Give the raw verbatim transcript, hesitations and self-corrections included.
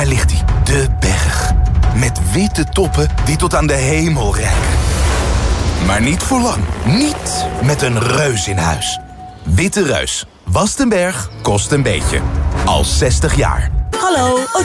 Daar ligt hij, de berg. Met witte toppen die tot aan de hemel reiken. Maar niet voor lang. Niet met een reus in huis. Witte Reus. Wast een berg, kost een beetje. Al zestig jaar. Hallo,